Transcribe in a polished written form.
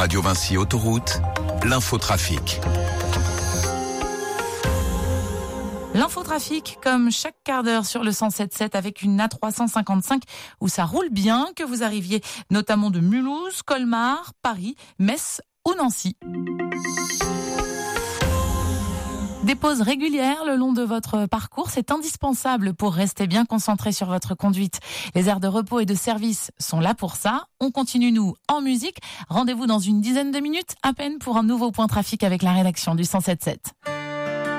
Radio Vinci Autoroute, l'infotrafic. L'infotrafic, comme chaque quart d'heure sur le 107.7 avec une A355 où ça roule bien, que vous arriviez notamment de Mulhouse, Colmar, Paris, Metz ou Nancy. Des pauses régulières le long de votre parcours, c'est indispensable pour rester bien concentré sur votre conduite. Les aires de repos et de service sont là pour ça. On continue, nous, en musique. Rendez-vous dans une dizaine de minutes à peine pour un nouveau point trafic avec la rédaction du 107.7.